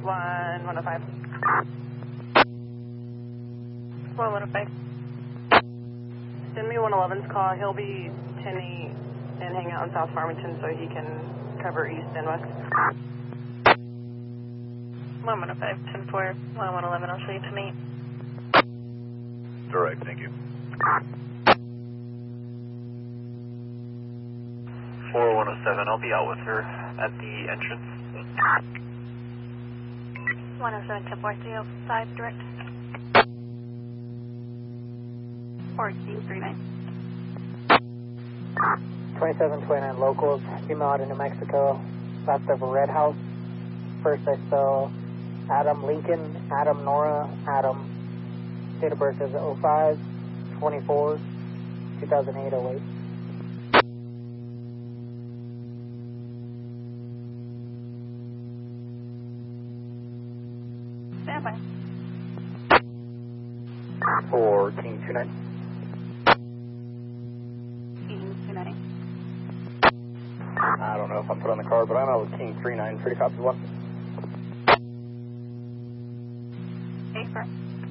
105. 105. Send me 111's call. He'll be tinny and hang out in South Farmington so he can cover east and west. 105, 10-4, 111, I'll show you to meet. Direct, thank you. 4107, I'll be out with her at the entrance. 107, 10-4, 305, direct. 1439. 2729 locals, female out of New Mexico, left of a red house. First I saw Adam Lincoln, Adam Nora, Adam. Date of birth is 05-24-2008-08. Stand by. For King 29. King 29. I don't know if I'm put on the card, but I'm out with King 39. Pretty copy one. Paper.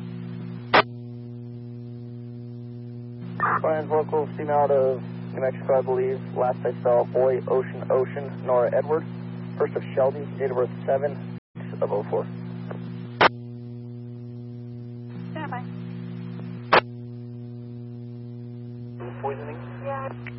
Brian's local, female out of New Mexico, I believe. Last I saw, boy, Ocean, Nora Edward. First of Shelby, date of birth 7/04. Stand by. Poisoning? Yeah.